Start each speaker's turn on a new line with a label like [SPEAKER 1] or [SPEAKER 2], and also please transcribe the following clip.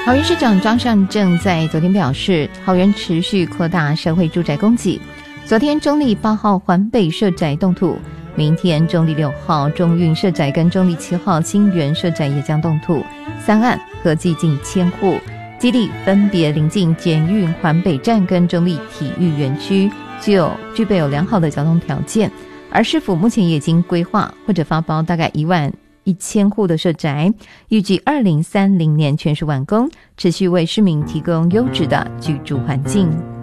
[SPEAKER 1] 桃园市长张善政在昨天表示，桃园持续扩大社会住宅供给。昨天中坜8号环北社宅动土，明天中坜6号中运社宅跟中坜7号新园社宅也将动土，3案合计近1000户，基地分别临近捷运环北站跟中坜体育园区，具备有良好的交通条件。而市府目前也已经规划或者发包大概11000户的社宅，预计2030年全数完工，持续为市民提供优质的居住环境。